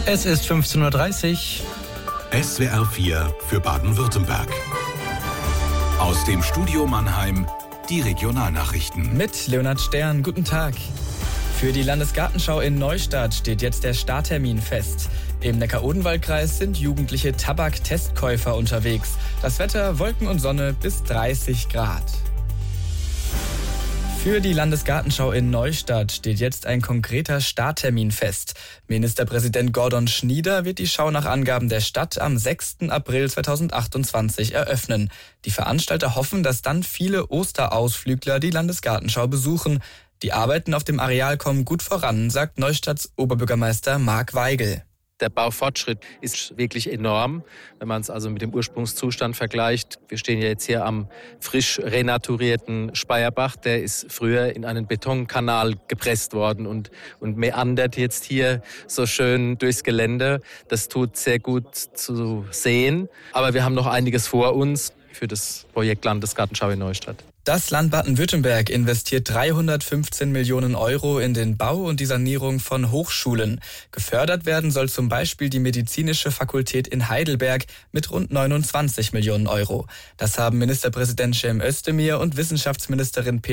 Es ist 15:30 Uhr. SWR 4 für Baden-Württemberg. Aus dem Studio Mannheim die Regionalnachrichten. Mit Leonhard Stern, guten Tag. Für die Landesgartenschau in Neustadt steht jetzt der Starttermin fest. Im Neckar-Odenwald-Kreis sind jugendliche Tabak-Testkäufer unterwegs. Das Wetter, Wolken und Sonne bis 30 Grad. Für die Landesgartenschau in Neustadt steht jetzt ein konkreter Starttermin fest. Ministerpräsident Gordon Schnieder wird die Schau nach Angaben der Stadt am 6. April 2028 eröffnen. Die Veranstalter hoffen, dass dann viele Osterausflügler die Landesgartenschau besuchen. Die Arbeiten auf dem Areal kommen gut voran, sagt Neustadts Oberbürgermeister Marc Weigel. Der Baufortschritt ist wirklich enorm, wenn man es also mit dem Ursprungszustand vergleicht. Wir stehen ja jetzt hier am frisch renaturierten Speyerbach. Der ist früher in einen Betonkanal gepresst worden und meandert jetzt hier so schön durchs Gelände. Das tut sehr gut zu sehen. Aber wir haben noch einiges vor uns für das Projekt Landesgartenschau in Neustadt. Das Land Baden-Württemberg investiert 315 Millionen Euro in den Bau und die Sanierung von Hochschulen. Gefördert werden soll zum Beispiel die Medizinische Fakultät in Heidelberg mit rund 29 Millionen Euro. Das haben Ministerpräsident Cem Özdemir und Wissenschaftsministerin